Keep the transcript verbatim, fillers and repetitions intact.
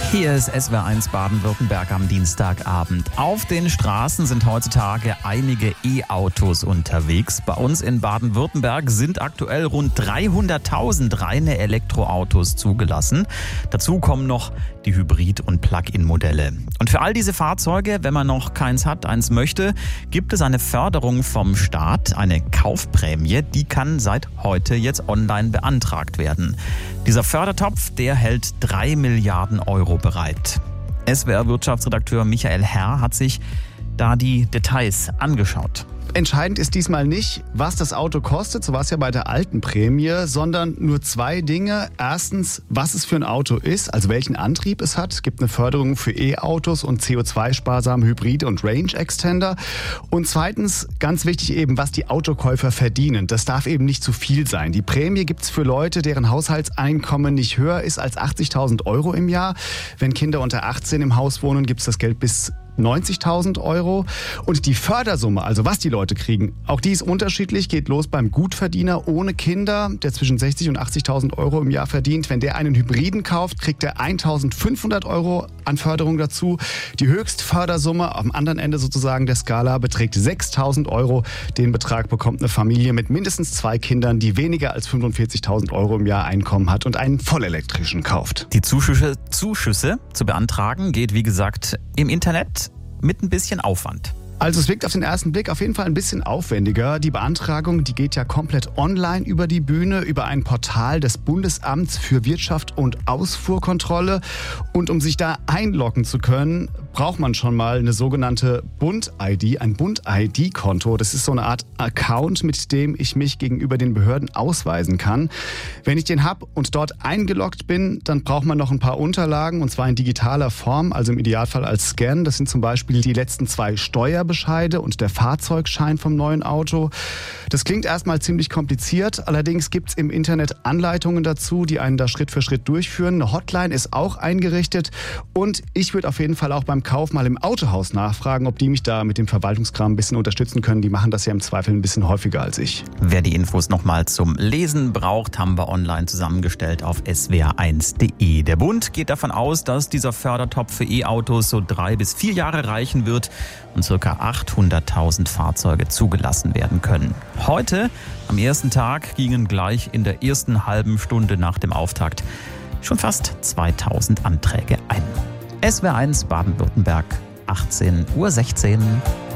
Hier ist S W R eins Baden-Württemberg am Dienstagabend. Auf den Straßen sind heutzutage einige E-Autos unterwegs. Bei uns in Baden-Württemberg sind aktuell rund dreihunderttausend reine Elektroautos zugelassen. Dazu kommen noch die Hybrid- und Plug-in-Modelle. Und für all diese Fahrzeuge, wenn man noch keins hat, eins möchte, gibt es eine Förderung vom Staat, eine Kaufprämie. Die kann seit heute jetzt online beantragt werden. Dieser Fördertopf, der hält drei Milliarden Euro bereit. S W R-Wirtschaftsredakteur Michael Herr hat sich da die Details angeschaut. Entscheidend ist diesmal nicht, was das Auto kostet, so war es ja bei der alten Prämie, sondern nur zwei Dinge. Erstens, was es für ein Auto ist, also welchen Antrieb es hat. Es gibt eine Förderung für E-Autos und C O zwei sparsame Hybride und Range Extender. Und zweitens, ganz wichtig eben, was die Autokäufer verdienen. Das darf eben nicht zu viel sein. Die Prämie gibt es für Leute, deren Haushaltseinkommen nicht höher ist als achtzigtausend Euro im Jahr. Wenn Kinder unter achtzehn im Haus wohnen, gibt es das Geld bis neunzigtausend Euro. Und die Fördersumme, also was die Leute kriegen, auch die ist unterschiedlich, geht los beim Gutverdiener ohne Kinder, der zwischen sechzigtausend und achtzigtausend Euro im Jahr verdient. Wenn der einen Hybriden kauft, kriegt er eintausendfünfhundert Euro an Förderung dazu. Die Höchstfördersumme am anderen Ende sozusagen der Skala beträgt sechstausend Euro. Den Betrag bekommt eine Familie mit mindestens zwei Kindern, die weniger als fünfundvierzigtausend Euro im Jahr Einkommen hat und einen vollelektrischen kauft. Die Zuschüsse, Zuschüsse zu beantragen geht, wie gesagt, im Internet mit ein bisschen Aufwand. Also es wirkt auf den ersten Blick auf jeden Fall ein bisschen aufwendiger. Die Beantragung, die geht ja komplett online über die Bühne, über ein Portal des Bundesamts für Wirtschaft und Ausfuhrkontrolle. Und um sich da einloggen zu können, braucht man schon mal eine sogenannte Bund-I D, ein Bund-I D-Konto. Das ist so eine Art Account, mit dem ich mich gegenüber den Behörden ausweisen kann. Wenn ich den habe und dort eingeloggt bin, dann braucht man noch ein paar Unterlagen, und zwar in digitaler Form, also im Idealfall als Scan. Das sind zum Beispiel die letzten zwei Steuerbescheide und der Fahrzeugschein vom neuen Auto. Das klingt erstmal ziemlich kompliziert, allerdings gibt es im Internet Anleitungen dazu, die einen da Schritt für Schritt durchführen. Eine Hotline ist auch eingerichtet und ich würde auf jeden Fall auch beim Kauf mal im Autohaus nachfragen, ob die mich da mit dem Verwaltungskram ein bisschen unterstützen können. Die machen das ja im Zweifel ein bisschen häufiger als ich. Wer die Infos nochmal zum Lesen braucht, haben wir online zusammengestellt auf S W R eins Punkt de. Der Bund geht davon aus, dass dieser Fördertopf für E-Autos so drei bis vier Jahre reichen wird und ca. achthunderttausend Fahrzeuge zugelassen werden können. Heute, am ersten Tag, gingen gleich in der ersten halben Stunde nach dem Auftakt schon fast zweitausend Anträge ein. S W R eins Baden-Württemberg, achtzehn Uhr sechzehn.